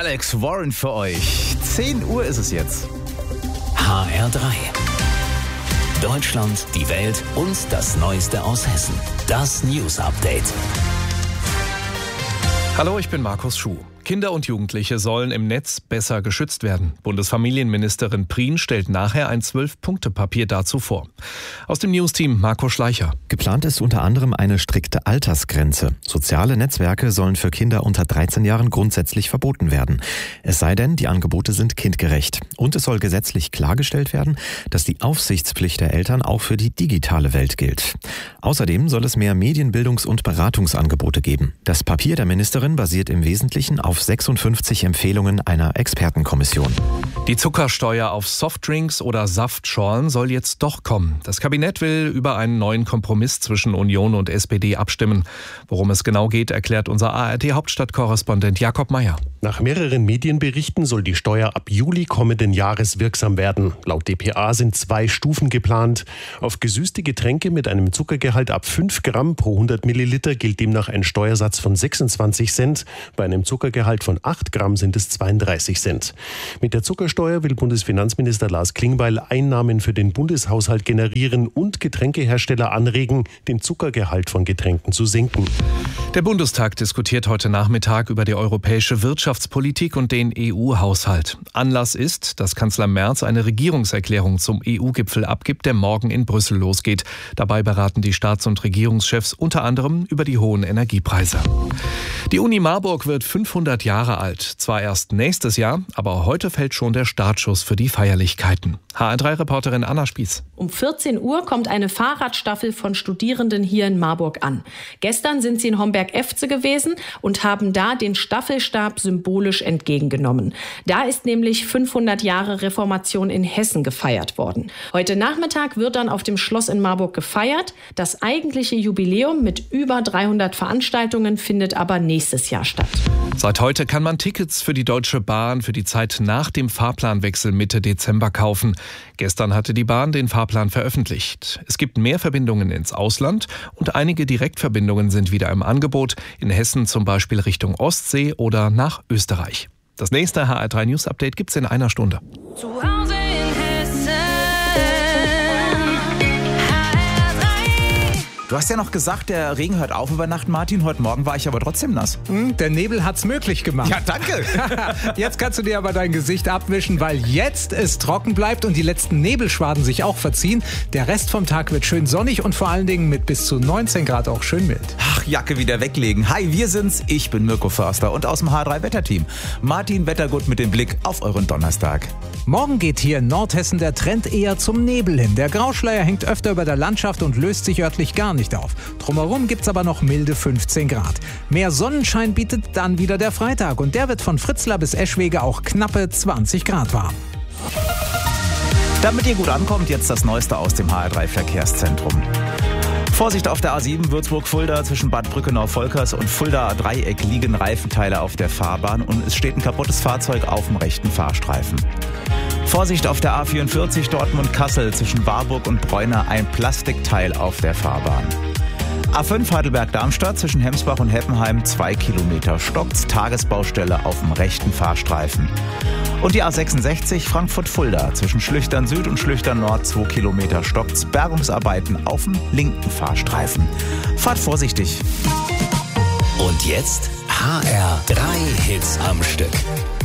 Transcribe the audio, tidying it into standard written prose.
Alex Warren für euch. 10 Uhr ist es jetzt. HR3. Deutschland, die Welt und das Neueste aus Hessen. Das News Update. Hallo, ich bin Markus Schuh. Kinder und Jugendliche sollen im Netz besser geschützt werden. Bundesfamilienministerin Prien stellt nachher ein 12-Punkte-Papier dazu vor. Aus dem News-Team Marco Schleicher. Geplant ist unter anderem eine strikte Altersgrenze. Soziale Netzwerke sollen für Kinder unter 13 Jahren grundsätzlich verboten werden. Es sei denn, die Angebote sind kindgerecht. Und es soll gesetzlich klargestellt werden, dass die Aufsichtspflicht der Eltern auch für die digitale Welt gilt. Außerdem soll es mehr Medienbildungs- und Beratungsangebote geben. Das Papier der Ministerin basiert im Wesentlichen auf 56 Empfehlungen einer Expertenkommission. Die Zuckersteuer auf Softdrinks oder Saftschorlen soll jetzt doch kommen. Das Kabinett will über einen neuen Kompromiss zwischen Union und SPD abstimmen. Worum es genau geht, erklärt unser ARD-Hauptstadtkorrespondent Jakob Mayer. Nach mehreren Medienberichten soll die Steuer ab Juli kommenden Jahres wirksam werden. Laut dpa sind 2 Stufen geplant. Auf gesüßte Getränke mit einem Zuckergehalt ab 5 Gramm pro 100 Milliliter gilt demnach ein Steuersatz von 26 Cent. Bei einem Zuckergehalt von 8 Gramm sind es 32 Cent. Mit der Zuckersteuer will Bundesfinanzminister Lars Klingbeil Einnahmen für den Bundeshaushalt generieren und Getränkehersteller anregen, den Zuckergehalt von Getränken zu senken. Der Bundestag diskutiert heute Nachmittag über die europäische Wirtschaftspolitik und den EU-Haushalt. Anlass ist, dass Kanzler Merz eine Regierungserklärung zum EU-Gipfel abgibt, der morgen in Brüssel losgeht. Dabei beraten die Staats- und Regierungschefs unter anderem über die hohen Energiepreise. Die Uni Marburg wird 500 Jahre alt. Zwar erst nächstes Jahr, aber heute fällt schon der Startschuss für die Feierlichkeiten. HR3-Reporterin Anna Spieß. Um 14 Uhr kommt eine Fahrradstaffel von Studierenden hier in Marburg an. Gestern sind sie in Homberg-Efze gewesen und haben da den Staffelstab symbolisch entgegengenommen. Da ist nämlich 500 Jahre Reformation in Hessen gefeiert worden. Heute Nachmittag wird dann auf dem Schloss in Marburg gefeiert. Das eigentliche Jubiläum mit über 300 Veranstaltungen findet aber nächstes Jahr statt. Seit heute kann man Tickets für die Deutsche Bahn für die Zeit nach dem Fahrplanwechsel Mitte Dezember kaufen. Gestern hatte die Bahn den Fahrplan veröffentlicht. Es gibt mehr Verbindungen ins Ausland und einige Direktverbindungen sind wieder im Angebot. In Hessen zum Beispiel Richtung Ostsee oder nach Österreich. Das nächste HR3 News Update gibt's in einer Stunde. Zu Hause in Hessen. Du hast ja noch gesagt, der Regen hört auf über Nacht, Martin. Heute Morgen war ich aber trotzdem nass. Der Nebel hat's möglich gemacht. Ja, danke. Jetzt kannst du dir aber dein Gesicht abwischen, weil jetzt es trocken bleibt und die letzten Nebelschwaden sich auch verziehen. Der Rest vom Tag wird schön sonnig und vor allen Dingen mit bis zu 19 Grad auch schön mild. Ach, Jacke wieder weglegen. Hi, wir sind's. Ich bin Mirko Förster und aus dem H3-Wetterteam. Martin Wettergut mit dem Blick auf euren Donnerstag. Morgen geht hier in Nordhessen der Trend eher zum Nebel hin. Der Grauschleier hängt öfter über der Landschaft und löst sich örtlich gar nicht auf. Drumherum gibt's aber noch milde 15 Grad. Mehr Sonnenschein bietet dann wieder der Freitag und der wird von Fritzlar bis Eschwege auch knappe 20 Grad warm. Damit ihr gut ankommt, jetzt das Neueste aus dem HR3-Verkehrszentrum. Vorsicht auf der A7 Würzburg-Fulda zwischen Bad Brückenau-Volkers und Fulda-Dreieck liegen Reifenteile auf der Fahrbahn und es steht ein kaputtes Fahrzeug auf dem rechten Fahrstreifen. Vorsicht auf der A44 Dortmund-Kassel zwischen Warburg und Bräuner ein Plastikteil auf der Fahrbahn. A5 Heidelberg-Darmstadt zwischen Hemsbach und Heppenheim 2 Kilometer stockt's, Tagesbaustelle auf dem rechten Fahrstreifen. Und die A66 Frankfurt-Fulda zwischen Schlüchtern Süd und Schlüchtern Nord 2 Kilometer stockt's, Bergungsarbeiten auf dem linken Fahrstreifen. Fahrt vorsichtig. Und jetzt HR3 Hits am Stück.